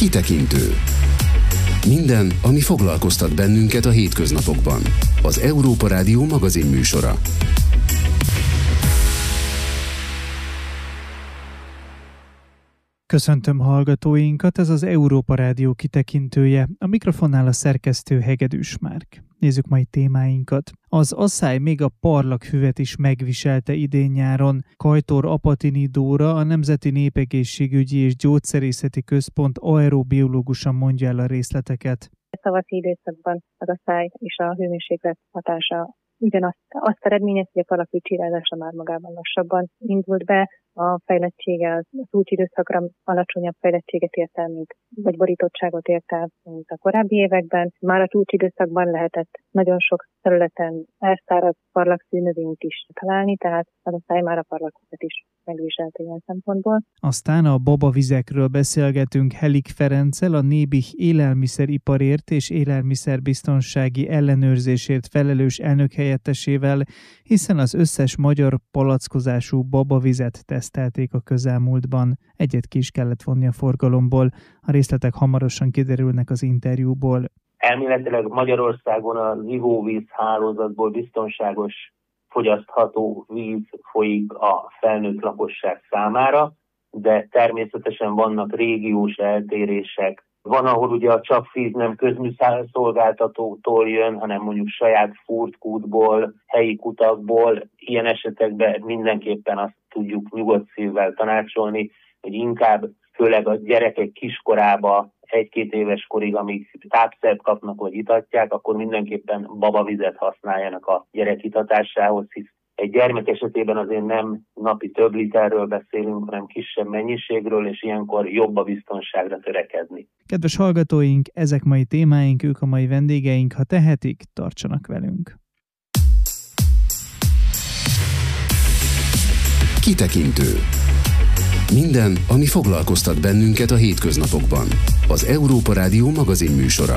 Kitekintő. Minden, ami foglalkoztat bennünket a hétköznapokban. Az Európa Rádió magazinműsora. Köszöntöm hallgatóinkat, ez az Európa Rádió kitekintője. A mikrofonnál a szerkesztő Hegedűs Márk. Nézzük mai témáinkat. Az asszály még a parlagfüvet is megviselte idén-nyáron. Kajtor Apatiny Dóra, a Nemzeti Népegészségügyi és Gyógyszerészeti Központ aerobiológusa mondja el a részleteket. A tavaszi időszakban az asszály és a hőmérséklet hatása azt eredményez, hogy a parlagfű csirázása már magában lassabban indult be, a fejlettsége az időszakra alacsonyabb fejlettséget ért el, vagy borítottságot ért el, mint a korábbi években. Már a csúcsidőszakban lehetett nagyon sok területen elszáradt parlagfű növényt is találni, tehát az asszály már a parlagfüvet is megviselte ilyen szempontból. Aztán a babavizekről beszélgetünk Helik Ferenccel, a Nébih élelmiszeriparért és élelmiszerbiztonsági ellenőrzésért felelős elnökhelyettesével, hiszen az összes magyar palackozású babavizet tesztelték a közelmúltban. Egyet ki is kellett vonni a forgalomból. A részletek hamarosan kiderülnek az interjúból. Elméletileg Magyarországon az ivóvíz hálózatból biztonságos, fogyasztható víz folyik a felnőtt lakosság számára, de természetesen vannak régiós eltérések. Van, ahol ugye a csapvíz nem közműszolgáltatótól jön, hanem mondjuk saját furtkútból, helyi kutakból. Ilyen esetekben mindenképpen azt tudjuk nyugodt szívvel tanácsolni, hogy inkább főleg a gyerekek kiskorába 1-2 éves korig, amíg tápszert kapnak vagy itatják, akkor mindenképpen babavizet használjanak a gyerek itatásához, hisz egy gyermek esetében azért nem napi több literről beszélünk, hanem kisebb mennyiségről, és ilyenkor jobb a biztonságra törekedni. Kedves hallgatóink, ezek mai témáink, ők a mai vendégeink, ha tehetik, tartsanak velünk. Kitekintő. Minden, ami foglalkoztat bennünket a hétköznapokban. Az Európa Rádió magazinműsora.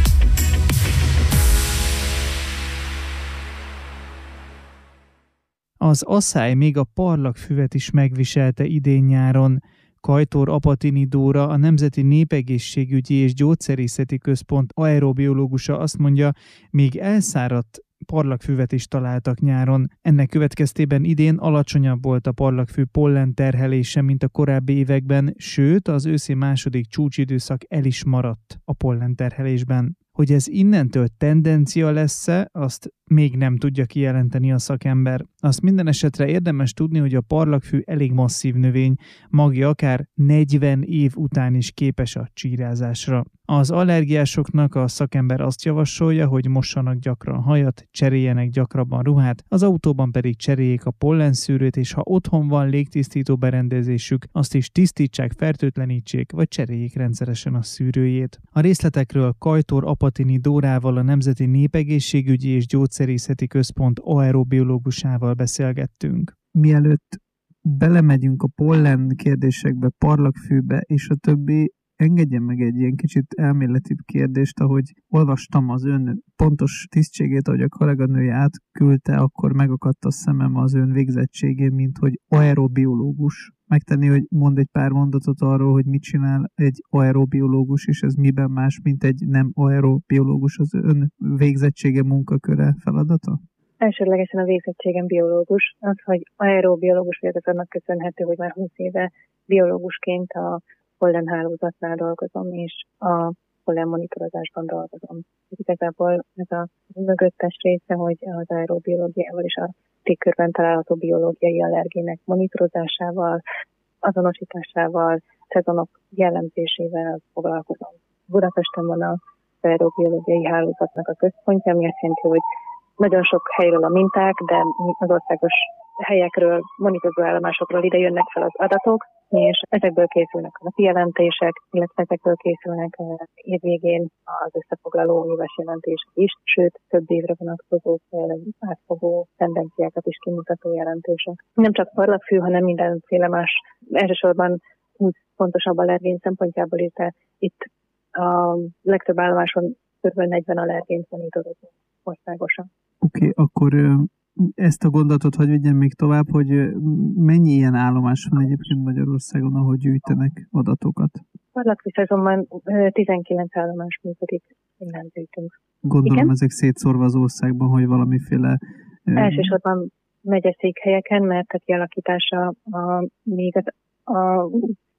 Az asszály még a parlagfüvet is megviselte idén-nyáron. Kajtor Apatiny Dóra, a Nemzeti Népegészségügyi és Gyógyszerészeti Központ aerobiológusa azt mondja, még elszáradt parlagfüvet is találtak nyáron. Ennek következtében idén alacsonyabb volt a parlagfű pollen terhelése, mint a korábbi években, sőt, az őszi második csúcsidőszak el is maradt a pollen terhelésben. Hogy ez innentől tendencia lesz-e, azt még nem tudja kijelenteni a szakember. Azt minden esetre érdemes tudni, hogy a parlagfű elég masszív növény, magja akár 40 év után is képes a csírázásra. Az allergiásoknak a szakember azt javasolja, hogy mossanak gyakran hajat, cseréljenek gyakrabban ruhát, az autóban pedig cseréljék a pollenszűrőt, és ha otthon van légtisztító berendezésük, azt is tisztítsák, fertőtlenítsék, vagy cseréljék rendszeresen a szűrőjét. A részletekről Kajtor Apatiny Dórával, a Nemzeti Népegészségügyi és Gyógyszerészeti Központ aerobiológusával beszélgettünk. Mielőtt belemegyünk a pollen kérdésekbe, parlagfűbe és a többi, engedjen meg egy ilyen kicsit elméletibb kérdést, ahogy olvastam az ön pontos tisztségét, ahogy a kolléganője átküldte, akkor megakadt a szemem az ön végzettségén, mint hogy aerobiológus. Megtenni, hogy mond egy pár mondatot arról, hogy mit csinál egy aerobiológus, és ez miben más, mint egy nem aerobiológus, az ön végzettsége, munkaköre, feladata? Elsődlegesen a végzettségem biológus. Az, hogy aerobiológus vagyok, az annak köszönhető, hogy már 20 éve biológusként a pollenhálózatnál dolgozom, és a pollenmonitorozásban dolgozom. Igazából ez a mögöttes része, hogy az aerobiológiával és a légkörben található biológiai allergének monitorozásával, azonosításával, szezonok jellemzésével foglalkozom. Budapesten van az aerobiológiai hálózatnak a központja, ami azt jelenti, hogy nagyon sok helyről a minták, de az országos helyekről, monitorozó állomásokról ide jönnek fel az adatok, és ezekből készülnek a napi jelentések, illetve ezekből készülnek évvégén az összefoglaló éves jelentések is, sőt, több évre vonatkozó átfogó tendenciákat is kimutató jelentések. Nem csak parlagfű, hanem mindenféle más, elsősorban 20 pontosabb allergén szempontjából is, de itt a legtöbb állomáson kb. 40 allergént monitorozunk országosan. Oké, akkor ezt a gondolatot hadd vigyem még tovább, hogy mennyi ilyen állomás van egyébként Magyarországon, ahol gyűjtenek adatokat? Parlagfű szezonban 19 állomás működik, innen gyűjtünk. Gondolom, igen? Ezek szétszórva az országban, hogy valamiféle... Elsősorban megyeszékhelyeken, mert a kialakítása még a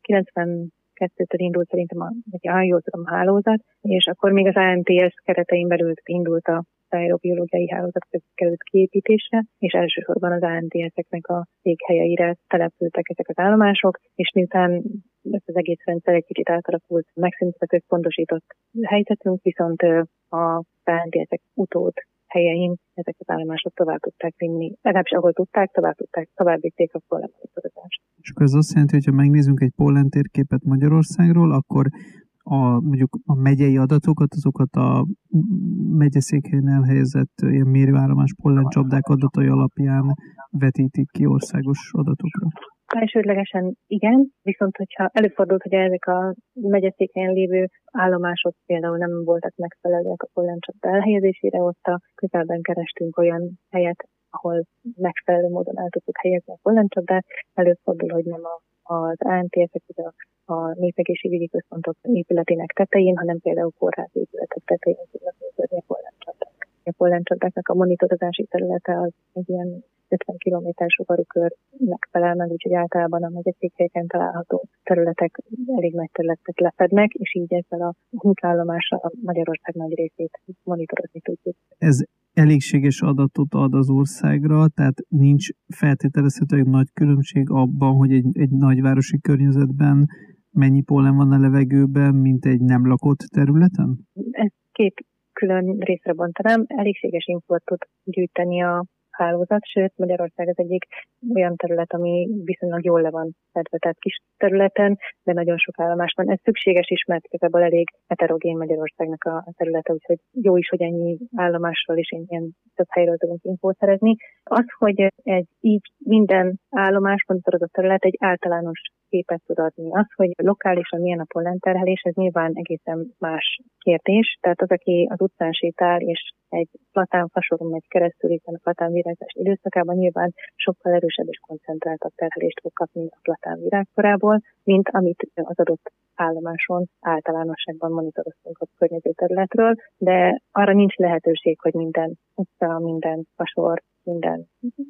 92-től indult szerintem a hálózat, és akkor még az ANTS keretein belül indult a aerobiológiai hálózat került kiépítésre, és elsősorban az ANTS-eknek a székhelyeire települtek ezek az állomások, és miután ezt az egész rendszer egy kicsit átalakult, megszűnt a központosított helyzetünk, viszont a ANTS-ek utód helyein ezek az állomások tovább tudták vinni, legalábbis ahol tudták, tovább vitték a pollenmonitorozást. És akkor ez azt jelenti, hogy ha megnézzünk egy pollentérképet Magyarországról, akkor mondjuk a megyei adatokat, azokat a megyeszékhelyen elhelyezett ilyen mérőállomás pollencsapdák adatai alapján vetítik ki országos adatokra? Elsődlegesen igen, viszont hogyha előfordult, hogy ezek a megyeszékhelyen lévő állomások például nem voltak megfelelőek a pollencsapda elhelyezésére, ott a közelben kerestünk olyan helyet, ahol megfelelő módon el tudtuk helyezni a pollencsapdát. Előfordul, hogy nem az ANTS-ek, a népegészségügyi központok épületének tetején, hanem például kórházi épületek tetején tudnak működni a pollencsapdák. A pollencsapdáknak a monitorozási területe az egy ilyen 50 km sugarú megfelel meg, úgyhogy általában a megyeszékhelyeken található területek elég nagy területet lefednek, és így ezzel a 20 állomással Magyarország nagy részét monitorozni tudjuk. Ez elégséges adatot ad az országra, tehát nincs feltételezhetően nagy különbség abban, hogy egy nagyvárosi környezetben mennyi pollen van a levegőben, mint egy nem lakott területen? Ez két külön részre bontanám. Elégséges infót tud gyűjteni a hálózat, sőt Magyarország az egyik olyan terület, ami viszonylag jól le van fedve, tehát kis területen, de nagyon sok állomás van. Ez szükséges is, mert igazából elég heterogén Magyarországnak a területe, úgyhogy jó is, hogy ennyi állomásról és ilyen több helyről tudunk infót szerezni. Az, hogy egy így minden állomás monitorozott terület egy általános képet tud adni. Az, hogy lokálisan milyen a pollenterhelés, ez nyilván egészen más kérdés. Tehát az, aki az utcán sétál, és egy platánfasoron megy keresztül, hiszen a platánvirágzás időszakában nyilván sokkal erősebb és koncentráltabb terhelést fog kapni a platánvirágkorából, mint amit az adott állomáson általánosságban monitoroztunk a környező területről, de arra nincs lehetőség, hogy minden utca, minden fasor, minden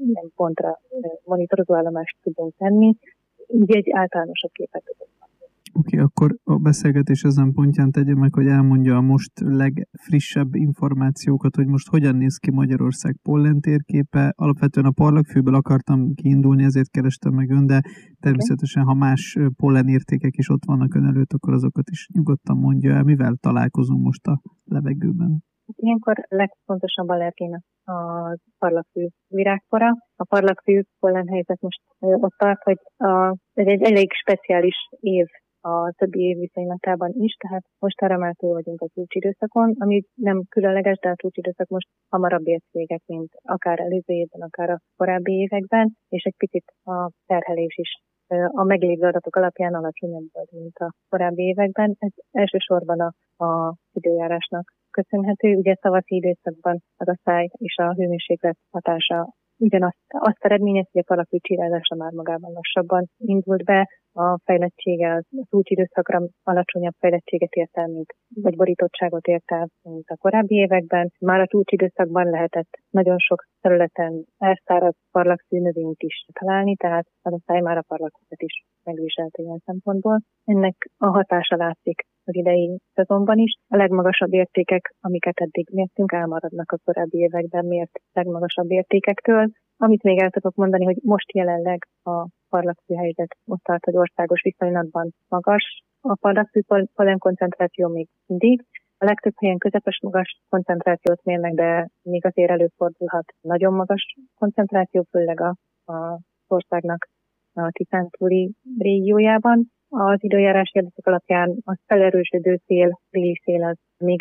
pontra monitorozó állomást tudunk tenni, így egy általánosabb képet tudunk. Oké, akkor a beszélgetés ezen pontján tegye meg, hogy elmondja a most legfrissebb információkat, hogy most hogyan néz ki Magyarország pollentérképe. Alapvetően a parlagfűből akartam kiindulni, ezért kerestem meg ön, de természetesen, ha más pollenértékek is ott vannak ön előtt, akkor azokat is nyugodtan mondja el. Mivel találkozunk most a levegőben? Ilyenkor legfontosabb allergén a parlagfű virágkora. A parlagfű pollenhelyzet most ott tart, hogy ez egy elég speciális év a többi év viszonylatában is, tehát most arra már túl vagyunk a csúcsidőszakon, ami nem különleges, de a csúcsidőszak most hamarabb ért véget, mint akár előző évben, akár a korábbi években, és egy picit a terhelés is a meglévő adatok alapján alacsonyabb volt, mint a korábbi években. Ez elsősorban a időjárásnak köszönhető. Ugye tavaszi időszakban az asszály és a hőmérséklet hatása ugyanazt azt eredményez, hogy a parlagfű csirázása már magában lassabban indult be, a fejlettsége az csúcsidőszakra alacsonyabb fejlettséget ért el, vagy borítottságot ért el, mint a korábbi években. Már a csúcsidőszakban lehetett nagyon sok területen elszáradt parlagfű növényt is találni, tehát az asszály már a parlagfűt is megviselte ilyen szempontból. Ennek a hatása látszik az idei szezonban is. A legmagasabb értékek, amiket eddig mértünk, elmaradnak a korábbi években mért legmagasabb értékektől. Amit még el tudok mondani, hogy most jelenleg a parlagfű helyzet ott tart, hogy országos viszonylatban magas. A parlagfű pollenkoncentráció még mindig. A legtöbb helyen közepes magas koncentrációt mérnek, de még azért előfordulhat nagyon magas koncentráció, főleg az országnak a Tiszántúli régiójában. Az időjárási adatok alapján a felerősödő szél, déli szél, az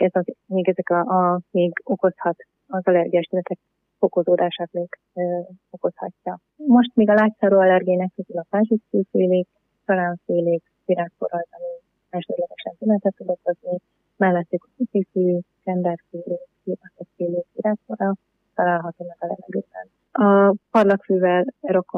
még okozhat az allergiás tünetek fokozódását még okozhatja. Most még a lágyszáró allergének közül a fázsiszfűfélék, szalánfélék, virágkora az, ami elsődlegesen tünetet tud okozni, mellettük szifű, kenderfélék, hívasztofélék, virágkora található meg a levegőben. A parlagfűvel rokon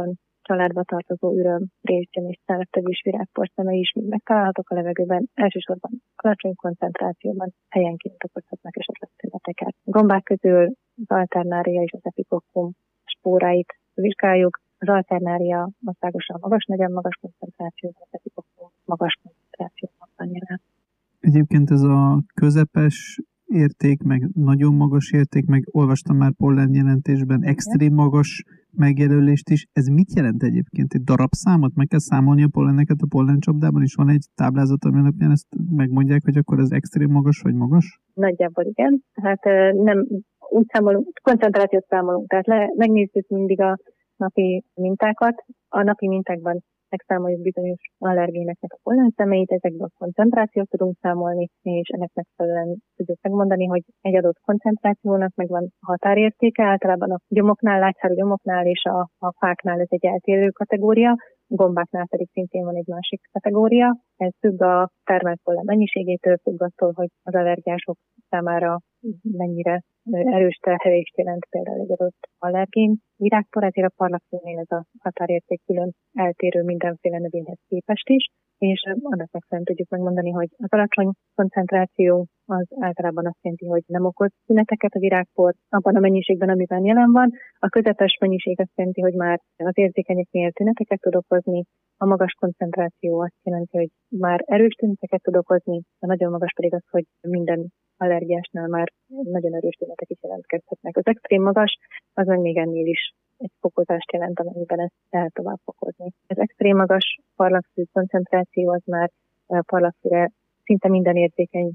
családba tartozó üröm, rézsgyem és száraztevős virágporszeme is mind megtalálhatók a levegőben, elsősorban alacsony koncentrációban, helyenként okozhatnak esetleg tüneteket. Gombák közül az alternária és az epikokkum spóráit vizsgáljuk. Az alternária országosan magas, nagyon magas koncentrációban, az epikokkum magas koncentrációban van jelen. Egyébként ez a közepes érték, meg nagyon magas érték, meg olvastam már pollen jelentésben extrém magas megjelölést is. Ez mit jelent egyébként? Egy darabszámot? Meg kell számolni a polleneket a pollencsapdában, és van egy táblázat, ami alapján ezt megmondják, hogy akkor ez extrém magas vagy magas? Nagyjából igen. Hát nem úgy számolunk, koncentrációt számolunk, tehát megnézzük mindig a napi mintákat. A napi mintákban megszámoljuk bizonyos allergéneknek a pollenszemeit, ezekből a koncentrációt tudunk számolni, és ennek megfelelően tudjuk megmondani, hogy egy adott koncentrációnak megvan a határértéke, általában a gyomoknál, lágyszárú gyomoknál és a fáknál ez egy eltérő kategória, a gombáknál pedig szintén van egy másik kategória. Ez függ a termelt pollen mennyiségétől, függ attól, hogy az allergiások számára mennyire erős terhelést jelent például egy adott allergén. Virágpor, ezért a parlagfűnél ez a határérték külön eltérő mindenféle növényhez képest is, és annak megfelelően tudjuk megmondani, hogy az alacsony koncentráció az általában azt jelenti, hogy nem okoz tüneteket a virágpor abban a mennyiségben, amiben jelen van. A közepes mennyiség azt jelenti, hogy már az érzékenyeknél tüneteket tud okozni, a magas koncentráció azt jelenti, hogy már erős tüneteket tud okozni, a nagyon magas pedig az, hogy minden allergiásnál már nagyon erős tünetek is jelentkezhetnek. Az extrém magas, az meg még ennél is egy fokozást jelent, amennyiben ezt lehet tovább fokozni. Az extrém magas parlagfű koncentráció az már parlagfűre szinte minden érzékeny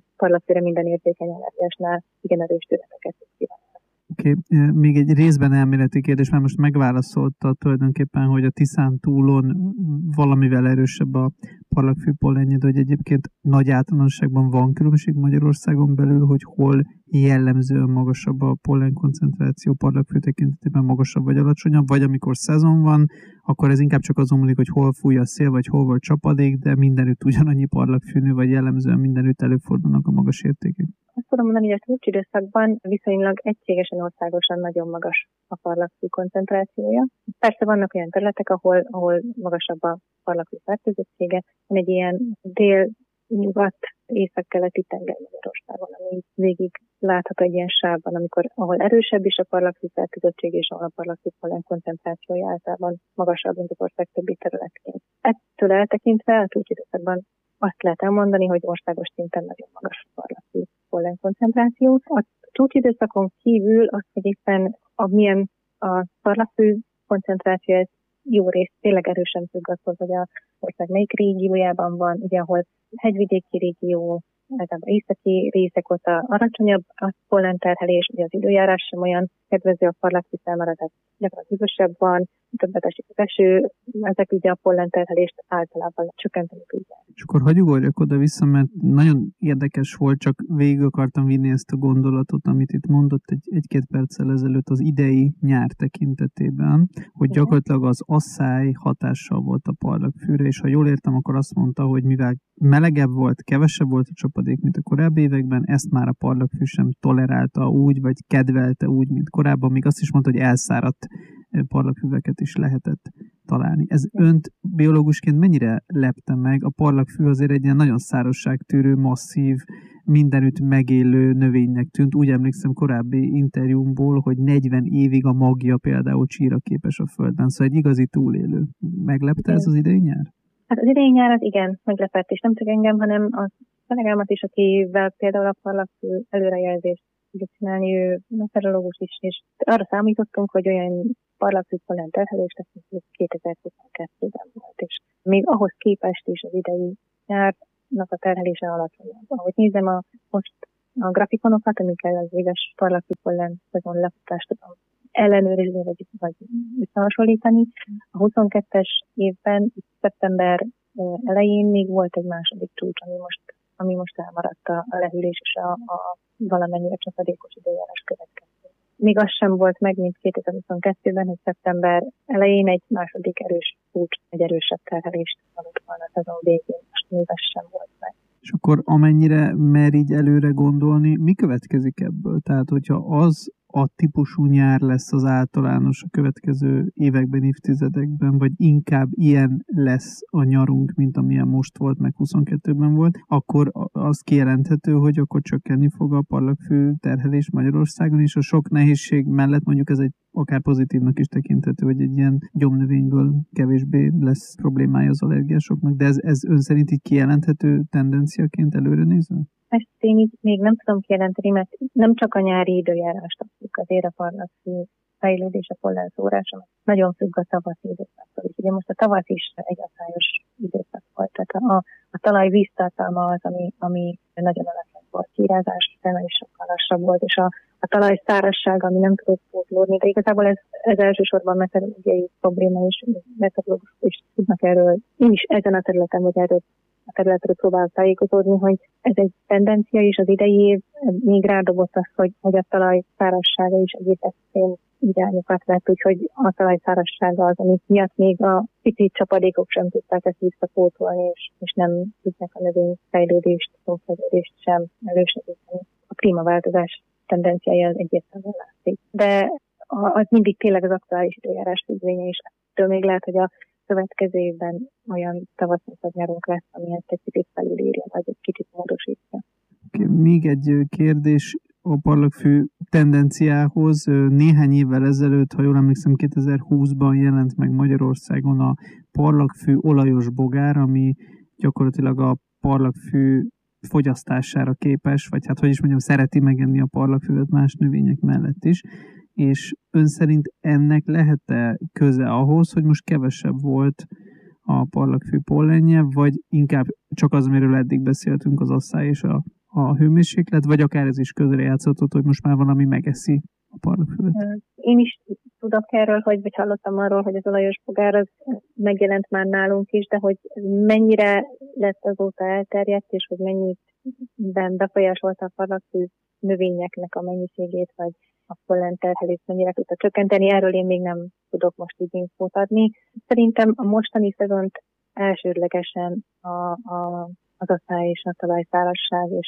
allergiásnál igen erős tüneteket tud kívánni. Oké, még egy részben elméleti kérdés, mert most megválaszolta tulajdonképpen, hogy a Tiszán túlon valamivel erősebb a parlagfű pollenje, de hogy egyébként nagy általánosságban van különbség Magyarországon belül, hogy hol jellemzően magasabb a pollen koncentráció parlagfű tekintetében, magasabb vagy alacsonyabb, vagy amikor szezon van, akkor ez inkább csak azon múlik, hogy hol fúj a szél, vagy hol volt csapadék, de mindenütt ugyanannyi parlagfűnő, vagy jellemzően mindenütt előfordulnak a magas értékek. Azt tudom mondani, hogy a csúcsidőszakban viszonylag egységesen országosan nagyon magas a parlagfű koncentrációja. Persze vannak olyan területek, ahol magasabb a parlagfű fertőzöttsége. Van egy ilyen dél-nyugat észak-keleti tenger Magyarországon, ami végig látható egy ilyen sávban, ahol erősebb is a parlagfű fertőzöttség, és ahol a parlagfű pollen koncentrációja általában magasabb, mint az ország többi területén. Ettől eltekintve a csúcsidőszakban azt lehet elmondani, hogy országos szinten nagyon magas a parlagfű pollen koncentráció. A csúcsidőszakon kívül az, hogy éppen milyen a parlagfű koncentráció, ez jó rész tényleg erősen függ attól, hogy az ország melyik régiójában van, ugye ahol hegyvidéki régió, általában északi részek ott alacsonyabb a pollenterhelés, ugye az időjárás sem olyan kedvező a parlagfű számára, tehát gyakran hűvösebb van, többet esik az eső, ezek ugye a pollenterhelést általában csökkenteni tudják. És akkor hagyj ugorjak oda-vissza, mert nagyon érdekes volt, csak végig akartam vinni ezt a gondolatot, amit itt mondott egy-két perccel ezelőtt az idei nyár tekintetében, hogy gyakorlatilag az asszály hatással volt a parlagfűre, és ha jól értem, akkor azt mondta, hogy mivel melegebb volt, kevesebb volt a csapadék, mint a korábbi években, ezt már a parlagfű sem tolerálta úgy, vagy kedvelte úgy, mint korábban, még azt is mondta, hogy elszáradt parlagfüveket is lehetett találni. Ez önt biológusként mennyire lepte meg? A parlagfű azért egy ilyen nagyon szárazságtűrő, masszív, mindenütt megélő növénynek tűnt. Úgy emlékszem korábbi interjúmból, hogy 40 évig a magja például csíra képes a földben, szóval egy igazi túlélő. Meglepte ez az idei nyár? Hát az idei nyár az igen, meglepett, és nem csak engem, hanem a kollégámat is, akivel például a parlagfű előrejelzést tudjuk csinálni, ő meteorológus is, és arra számítottunk, hogy olyan parlagfű pollen terhelés lesz, mint 2022-ben volt, és még ahhoz képest is az idei nyárnak a terhelése alacsonyabb. Ahogy nézem most a grafikonokat, amikkel az éves parlagfű pollen szezon lefutást tudom ellenőrizni, vagy összehasonlítani. A 22-es évben, szeptember elején még volt egy második csúcs, ami most elmaradt a lehűlés és a valamennyire csapadékos időjárás következtében. Még az sem volt meg, mint 2022-ben, hogy szeptember elején egy második erős csúcs, egy erősebb terhelést adott volna a szezon végén, most még az sem volt meg. És akkor amennyire mer így előre gondolni, mi következik ebből? Tehát, hogyha az a típusú nyár lesz az általános a következő években, évtizedekben, vagy inkább ilyen lesz a nyarunk, mint amilyen most volt, meg 22-ben volt, akkor az kijelenthető, hogy akkor csökkenni fog a parlagfű terhelés Magyarországon, és a sok nehézség mellett mondjuk ez egy akár pozitívnak is tekinthető, hogy egy ilyen gyomnövényből kevésbé lesz problémája az allergiásoknak, de ez ön szerint így kijelenthető tendenciaként előre nézve? Ezt én így még nem tudom kijelenteni, mert nem csak a nyári időjárást függ, azért a parlagfű fejlődés, a pollenszórása nagyon függ a tavaszi időszaktól. Ugye most a tavasz is egy aszályos időszak volt, tehát a talaj víztartalma az, ami nagyon alacsony volt, kiírázás is sokkal lassabb volt, és a talaj szárazsága, ami nem tudott pótlódni, de igazából ez elsősorban meteorológiai probléma, és meteorológusok is tudnak erről. Én is ezen a területen, vagy erről a területről próbálok tájékozódni, hogy ez egy tendencia, és az idei év még rádobott az, hogy a talaj szárazsága is egész extrém irányokat vett, úgyhogy a talaj szárazsága az, amit miatt még a picit csapadékok sem tudták ezt visszapótolni, és nem tudják a növényfejlődést, fejlődést sem elősegíteni. A klímaváltozás tendenciája az egyértelműen látszik. De az mindig tényleg az aktuális időjárás függvénye, és ettől még lehet, hogy a következő évben olyan tavaszunk vagy nyarunk lesz, ami ezt egy kicsit felülírja, vagy egy kicsit módosítja. Még egy kérdés a parlagfű tendenciához. Néhány évvel ezelőtt, ha jól emlékszem, 2020-ban jelent meg Magyarországon a parlagfű olajos bogár, ami gyakorlatilag a parlagfű fogyasztására képes, vagy hát hogy is mondjam, szereti megenni a parlagfüvet más növények mellett is. És ön szerint ennek lehet-e köze ahhoz, hogy most kevesebb volt a parlagfű pollenje, vagy inkább csak az, amiről eddig beszéltünk, az asszály és a hőmérséklet, vagy akár ez is közrejátszott, hogy most már valami megeszi a parlagfüvet? Én is tudok erről, vagy hallottam arról, hogy az olajos bogár az megjelent már nálunk is, de hogy mennyire lett azóta elterjedt, és hogy mennyiben befolyásolta a parlagfű növényeknek a mennyiségét, vagy a pollen terhelést mennyire tudta csökkenteni, erről én még nem tudok most így infót adni. Szerintem a mostani szezont elsődlegesen az asszály és a talajszárazság és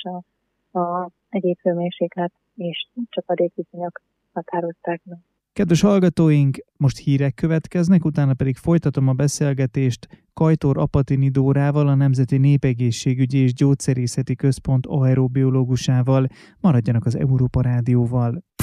a egyéb hőmérséklet és csapadékviszonyok határozták meg. Kedves hallgatóink, most hírek következnek, utána pedig folytatom a beszélgetést Kajtor Apatini Dórával, a Nemzeti Népegészségügyi és Gyógyszerészeti Központ aerobiológusával. Maradjanak az Európa Rádióval.